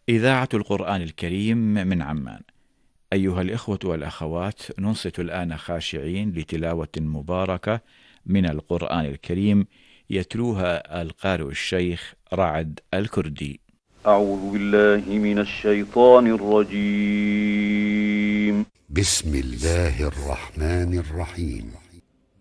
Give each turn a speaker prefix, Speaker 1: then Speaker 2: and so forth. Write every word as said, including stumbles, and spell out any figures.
Speaker 1: إذاعة القرآن الكريم من عمان. أيها الإخوة والأخوات، ننصت الآن خاشعين لتلاوة مباركة من القرآن الكريم يتلوها القارئ الشيخ رعد الكردي.
Speaker 2: أعوذ بالله من الشيطان الرجيم.
Speaker 3: بسم الله الرحمن الرحيم.